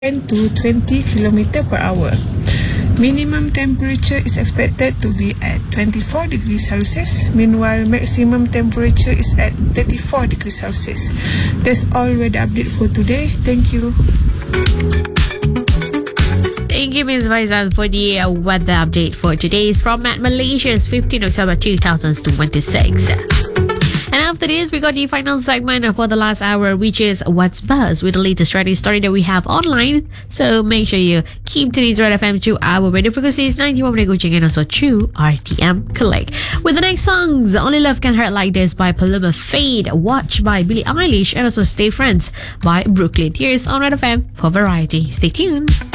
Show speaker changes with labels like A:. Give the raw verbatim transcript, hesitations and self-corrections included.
A: ten to twenty kilometers per hour. Minimum temperature is expected to be at twenty-four degrees Celsius. Meanwhile, maximum temperature is at thirty-four degrees Celsius. That's all weather update for today. Thank you.
B: Thank you, Miz Faizal, for the uh, weather update for today. It's from Met Malaysia's fifteenth October two thousand twenty-six. And after this, we got the final segment for the last hour, which is What's Buzz, with the latest trending story that we have online. So make sure you keep tuning to Red F M to our radio frequencies ninety-one point eight and also true R T M Collect. With the next songs, Only Love Can Hurt Like This by Paloma Fade, Watch by Billie Eilish, and also Stay Friends by Brooklyn. Here's on Red F M for Variety. Stay tuned.